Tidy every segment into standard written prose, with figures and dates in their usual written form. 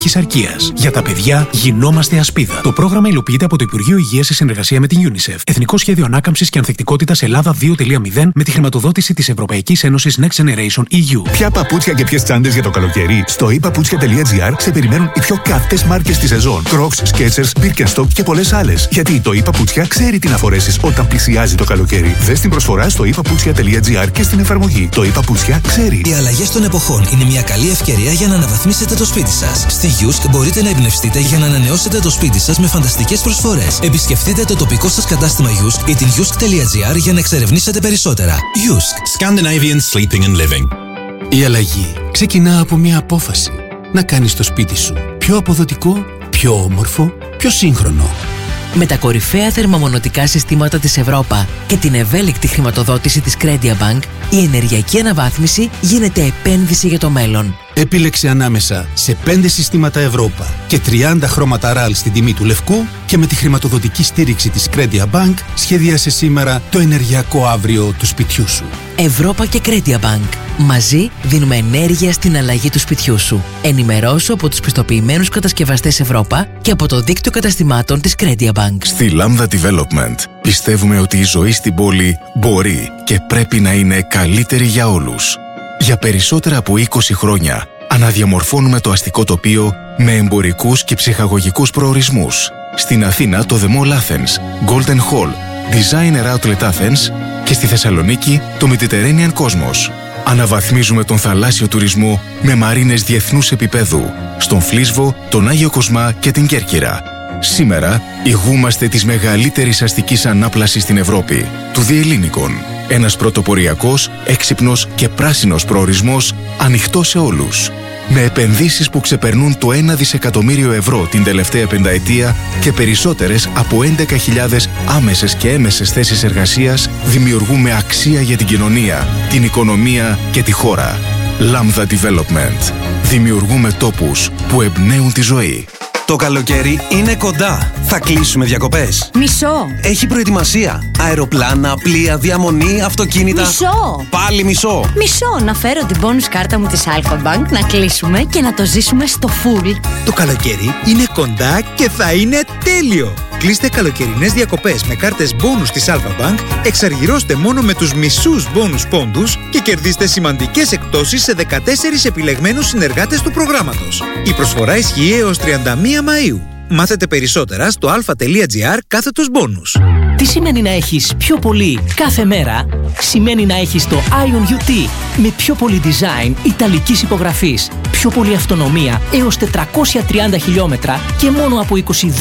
Αρκείας. Για τα παιδιά γινόμαστε ασπίδα. Το πρόγραμμα υλοποιείται από το Υπουργείο Υγείας σε συνεργασία με την UNICEF. Εθνικό Σχέδιο Ανάκαμψης και Ανθεκτικότητας Ελλάδα 2.0 με τη χρηματοδότηση της Ευρωπαϊκής Ένωσης Next Generation EU. Ποια παπούτσια και ποιες τσάντες για το καλοκαίρι? Στο ePaputsια.gr σε περιμένουν οι πιο καυτές μάρκες της σεζόν. Crocs, Skechers, Birkenstock και πολλές άλλες. Γιατί το ePaputsια ξέρει τι να φορέσεις όταν πλησιάζει το καλοκαίρι. Δες την προσφορά στο ePaputsια.gr και στην εφαρμογή. Το ePaputsια ξέρει. Οι αλλαγές των εποχών είναι μια καλή ευκαιρία για να αναβαθμίσετε το σπίτι σας. Στη Yusk μπορείτε να εμπνευστείτε για να ανανεώσετε το σπίτι σας με φανταστικές προσφορές. Επισκεφτείτε το τοπικό σας κατάστημα Yusk ή την Yusk.gr για να εξερευνήσετε περισσότερα. Yusk. Scandinavian Sleeping and Living. Η αλλαγή ξεκινά από μια απόφαση. Να κάνεις το σπίτι σου πιο αποδοτικό, πιο όμορφο, πιο σύγχρονο. Με τα κορυφαία θερμομονωτικά συστήματα της Ευρώπα και την ευέλικτη χρηματοδότηση της Credia Bank, η ενεργειακή αναβάθμιση γίνεται επένδυση για το μέλλον. Επίλεξε ανάμεσα σε 5 συστήματα Ευρώπα και 30 χρώματα RAL στην τιμή του λευκού και με τη χρηματοδοτική στήριξη της Credia Bank σχεδίασε σήμερα το ενεργειακό αύριο του σπιτιού σου. Ευρώπα και Credia Bank. Μαζί δίνουμε ενέργεια στην αλλαγή του σπιτιού σου. Ενημερώσου από τους πιστοποιημένους κατασκευαστές Ευρώπα και από το δίκτυο καταστημάτων της Credia Bank. Στη Lambda Development πιστεύουμε ότι η ζωή στην πόλη μπορεί και πρέπει να είναι καλύτερη για όλους. Για περισσότερα από 20 χρόνια αναδιαμορφώνουμε το αστικό τοπίο με εμπορικούς και ψυχαγωγικούς προορισμούς. Στην Αθήνα το The Mall Athens, Golden Hall, Designer Outlet Athens και στη Θεσσαλονίκη το Mediterranean Cosmos. Αναβαθμίζουμε τον θαλάσσιο τουρισμό με μαρίνες διεθνούς επίπεδου στον Φλίσβο, τον Άγιο Κοσμά και την Κέρκυρα. Σήμερα ηγούμαστε της μεγαλύτερης αστικής ανάπλασης στην Ευρώπη, του Διελλήνικων. Ένας πρωτοποριακός, έξυπνος και πράσινος προορισμός ανοιχτός σε όλους. Με επενδύσεις που ξεπερνούν το 1 δισεκατομμύριο ευρώ την τελευταία πενταετία και περισσότερες από 11.000 άμεσες και έμεσες θέσεις εργασίας, δημιουργούμε αξία για την κοινωνία, την οικονομία και τη χώρα. Lambda Development. Δημιουργούμε τόπους που εμπνέουν τη ζωή. Το καλοκαίρι είναι κοντά. Θα κλείσουμε διακοπές. Μισό. Έχει προετοιμασία. Αεροπλάνα, πλοία, διαμονή, αυτοκίνητα. Μισό. Πάλι μισό. Μισό. Να φέρω την bonus κάρτα μου της Alpha Bank, να κλείσουμε και να το ζήσουμε στο full. Το καλοκαίρι είναι κοντά και θα είναι τέλειο. Κλείστε καλοκαιρινές διακοπές με κάρτες bonus της Alpha Bank, εξαργυρώστε μόνο με τους μισούς bonus πόντους και κερδίστε σημαντικές εκπτώσεις σε 14 επιλεγμένους συνεργάτες του προγράμματος. Η προσφορά ισχύει έως 31 Μαΐου. Μάθετε περισσότερα στο alpha.gr/bonus. Τι σημαίνει να έχεις πιο πολύ κάθε μέρα? Σημαίνει να έχεις το Ion UT με πιο πολύ design ιταλικής υπογραφής, πιο πολύ αυτονομία έως 430 χιλιόμετρα και μόνο από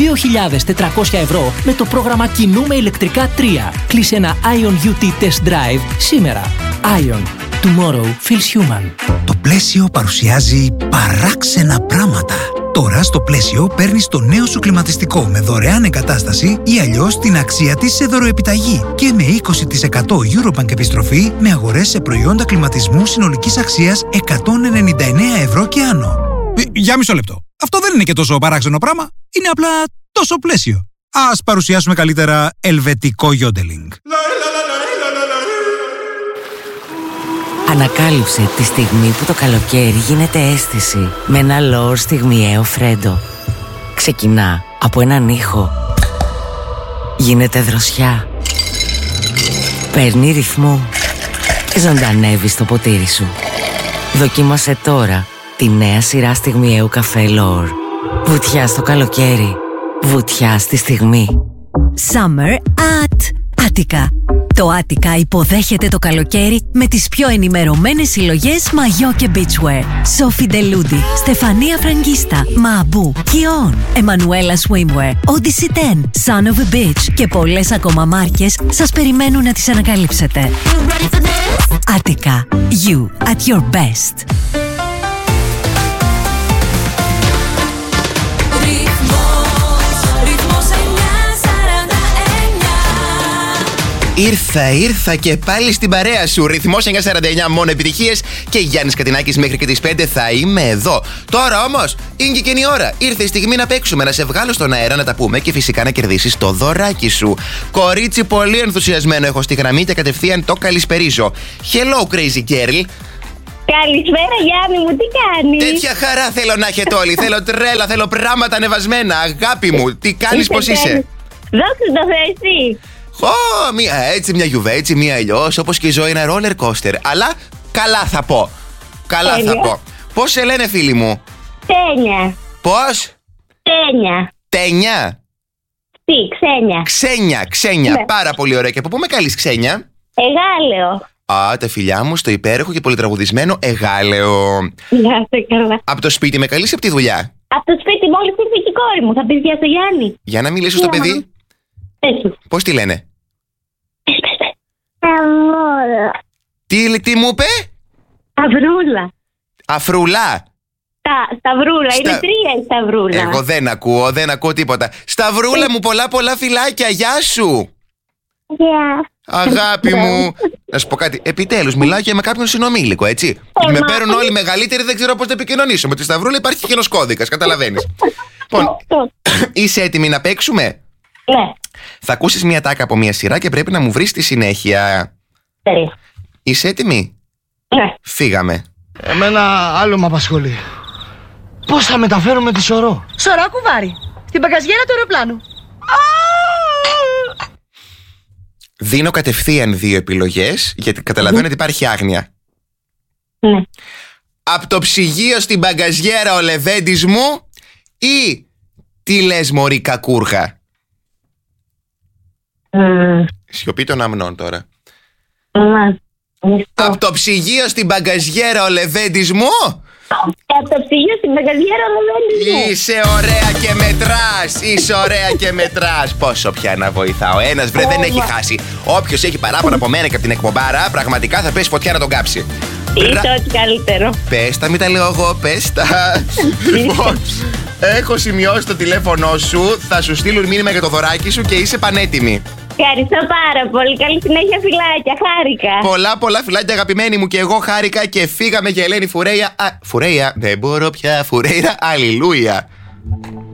22.400 ευρώ με το πρόγραμμα Κινούμε ηλεκτρικά 3. Κλείσε ένα Ion UT Test Drive σήμερα. Ion. Tomorrow feels human. Το Πλαίσιο παρουσιάζει παράξενα πράγματα. Τώρα στο Πλαίσιο παίρνεις το νέο σου κλιματιστικό με δωρεάν εγκατάσταση ή αλλιώς την αξία της σε δωροεπιταγή και με 20% Eurobank επιστροφή με αγορές σε προϊόντα κλιματισμού συνολικής αξίας 199 ευρώ και άνω. Για μισό λεπτό. Αυτό δεν είναι και τόσο παράξενο πράγμα. Είναι απλά τόσο Πλαίσιο. Ας παρουσιάσουμε καλύτερα ελβετικό γιόντελινγκ. Ανακάλυψε τη στιγμή που το καλοκαίρι γίνεται αίσθηση με ένα λόρ στιγμιαίο φρέντο. Ξεκινά από έναν ήχο. Γίνεται δροσιά. Παίρνει ρυθμό και ζωντανεύει στο ποτήρι σου. Δοκίμασε τώρα τη νέα σειρά στιγμιαίου καφέ Λόρ. Βουτιά στο καλοκαίρι. Βουτιά στη στιγμή. Summer at Attica. Το Attica υποδέχεται το καλοκαίρι με τις πιο ενημερωμένες συλλογές μαγιό και beachwear. Σόφι Ντελούντι, Στεφανία Φραγκίστα, Μαμπού, Κιόν, Εμμανουέλα Swimwear, Odyssey 10, Son of a Beach και πολλές ακόμα μάρκες σας περιμένουν να τις ανακαλύψετε. Attica, you at your best. Ήρθα και πάλι στην παρέα σου. Ρυθμός 949, μόνο επιτυχίες. Και Γιάννης Κατινάκης μέχρι και τις 5 θα είμαι εδώ. Τώρα όμως είναι και εκείνη η ώρα. Ήρθε η στιγμή να παίξουμε, να σε βγάλω στον αέρα, να τα πούμε και φυσικά να κερδίσεις το δωράκι σου. Κορίτσι πολύ ενθουσιασμένο έχω στη γραμμή και κατευθείαν το καλησπερίζω. Hello, crazy girl. Καλησπέρα Γιάννη μου, τι κάνεις? Τέτοια χαρά θέλω να έχετε όλοι. Θέλω τρέλα, θέλω πράγματα ανεβασμένα. Αγάπη μου, τι κάνεις, πώς είσαι? Δόξα τω Θεώ, εσύ. Έτσι μια γιουβέ, έτσι μια αλλιώς. Όπως και η ζωή είναι roller coaster. Αλλά καλά θα πω. Καλά θα πω. Πώς σε λένε, φίλοι μου? Τένια. Πώς? Τένια. Τένια. Ξένια. Ξένια. Ναι. Πάρα πολύ ωραία. Και από πού με καλείς, Ξένια? Εγάλεο. Τα φιλιά μου στο υπέροχο και πολυτραγουδισμένο Εγάλεο. Να είστε καλά. Από το σπίτι με καλείς, από τη δουλειά? Από το σπίτι μόλις ήρθε και η κόρη μου. Θα πεις γεια στο Γιάννη? Για να μιλήσω στο παιδί. Έτσι. Πώς τη λένε? Αμόρα. Τι μου είπε? Σταυρούλα. Αφρουλά. Σταυρούλα, είναι 3 η Σταυρούλα. Εγώ δεν ακούω τίποτα. Σταυρούλα μου, πολλά φιλάκια, γεια σου. Γεια. Αγάπη μου. Να σου πω κάτι, επιτέλους μιλάω και με κάποιον συνομήλικο, έτσι. Με παίρνουν όλοι μεγαλύτεροι, δεν ξέρω πώς να επικοινωνήσω. Με τη Σταυρούλα υπάρχει κοινός κώδικας, καταλαβαίνεις. Λοιπόν, είσαι έτοιμη να παίξουμε? Ναι. Θα ακούσεις μια τάκα από μια σειρά και πρέπει να μου βρεις τη συνέχεια. Είσαι έτοιμη? Ναι. Φύγαμε. Εμένα άλλο με απασχολεί. Πώς θα μεταφέρουμε τη Σωρό? Σωρό κουβάρι. Στην μπαγκαζιέρα του αεροπλάνου. Δίνω κατευθείαν 2 επιλογές, γιατί καταλαβαίνω ότι υπάρχει άγνοια. Ναι. Από το ψυγείο στην μπαγκαζιέρα ο Λεβέντης μου ή τι λες μωρή κακούργα? Σιωπή των αμνών τώρα. Από το ψυγείο στην μπαγκαζιέρα ο Λεβέντης μου. Από το ψυγείο στην μπαγκαζιέρα ο Λεβέντης μου. Είσαι ωραία και μετράς. Πόσο πια να βοηθάω. Ένας δεν έχει χάσει. Όποιος έχει παράπονα από μένα και από την εκπομπάρα, πραγματικά θα πέσει φωτιά να τον κάψει. Είσαι ό,τι καλύτερο. Πες τα, μην τα λέω εγώ, πες τα. Λοιπόν, έχω σημειώσει το τηλέφωνο σου. Θα σου στείλουν μήνυμα για το δωράκι σου και είσαι πανέτοιμη. Ευχαριστώ πάρα πολύ. Καλή συνέχεια, φιλάκια. Χάρηκα. Πολλά φιλάκια, αγαπημένη μου, και εγώ χάρηκα και φύγαμε για Ελένη Φουρέια. Φουρέια, δεν μπορώ πια. Φουρέιρα, αλληλούια.